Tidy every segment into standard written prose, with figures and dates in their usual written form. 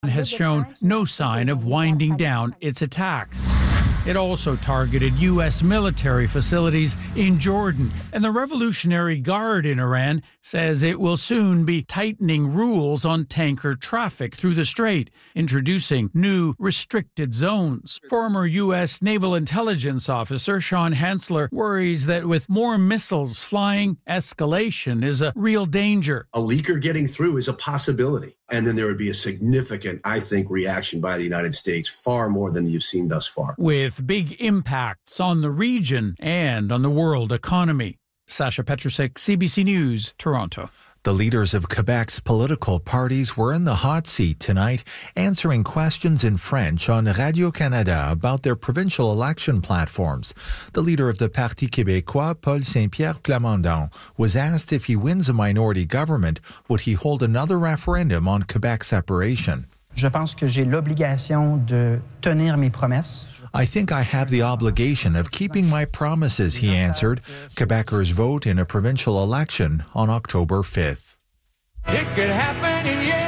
has shown no sign of winding down its attacks. It also targeted U.S. military facilities in Jordan, and the Revolutionary Guard in Iran says it will soon be tightening rules on tanker traffic through the strait, introducing new restricted zones. Former U.S. Naval Intelligence Officer Sean Hansler worries that with more missiles flying, escalation is a real danger. A leaker getting through is a possibility. And then there would be a significant, I think, reaction by the United States, far more than you've seen thus far. With big impacts on the region and on the world economy. Sasha Petrusek, CBC News, Toronto. The leaders of Quebec's political parties were in the hot seat tonight, answering questions in French on Radio-Canada about their provincial election platforms. The leader of the Parti québécois, Paul Saint-Pierre Plamondon, was asked if he wins a minority government, would he hold another referendum on Quebec separation. Je pense que j'ai l'obligation de tenir mes promesses. I think I have the obligation of keeping my promises, he answered. Quebecers vote in a provincial election on October 5th. It could happen to you.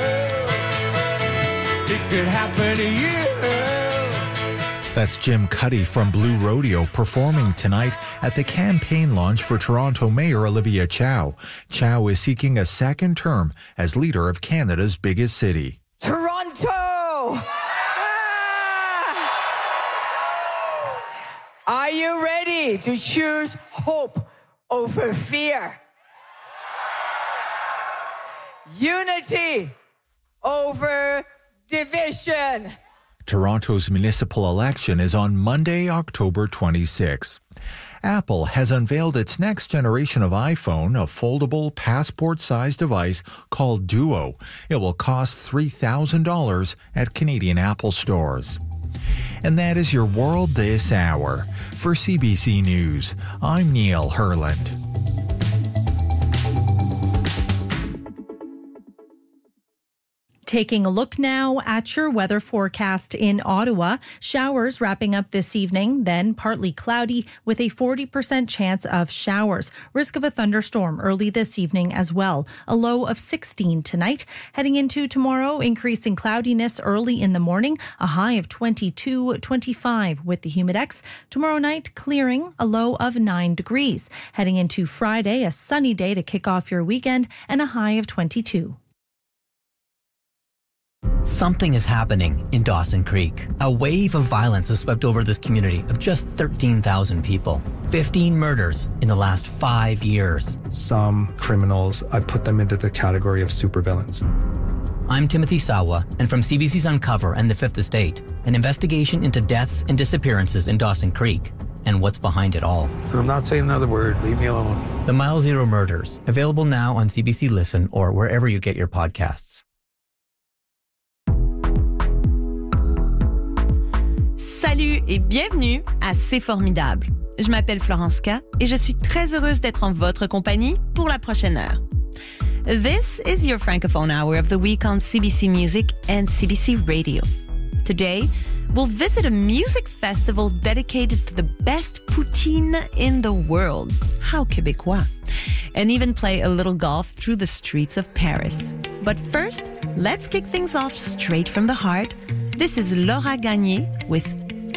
It could happen to you. That's Jim Cuddy from Blue Rodeo performing tonight at the campaign launch for Toronto Mayor Olivia Chow. Chow is seeking a second term as leader of Canada's biggest city. Toronto! Are you ready to choose hope over fear? Unity over division. Toronto's municipal election is on Monday, October 26. Apple has unveiled its next generation of iPhone, a foldable passport-sized device called Duo. It will cost $3,000 at Canadian Apple stores. And that is your world this hour. For CBC News, I'm Neil Herland. Taking a look now at your weather forecast in Ottawa. Showers wrapping up this evening, then partly cloudy with a 40% chance of showers. Risk of a thunderstorm early this evening as well. A low of 16 tonight. Heading into tomorrow, increasing cloudiness early in the morning. A high of 22-25 with the humidex. Tomorrow night, clearing, a low of 9 degrees. Heading into Friday, a sunny day to kick off your weekend and a high of 22. Something is happening in Dawson Creek. A wave of violence has swept over this community of just 13,000 people. 15 murders in the last 5 years. Some criminals, I put them into the category of supervillains. I'm Timothy Sawa, and from CBC's Uncover and The Fifth Estate, an investigation into deaths and disappearances in Dawson Creek and what's behind it all. I'm not saying another word. Leave me alone. The Mile Zero Murders, available now on CBC Listen or wherever you get your podcasts. Salut et bienvenue à C'est Formidable. Je m'appelle Florence K et je suis très heureuse d'être en votre compagnie pour la prochaine heure. This is your Francophone Hour of the week on CBC Music and CBC Radio. Today, we'll visit a music festival dedicated to the best poutine in the world. How Québécois. And even play a little golf through the streets of Paris. But first, let's kick things off straight from the heart. This is Laura Gagné with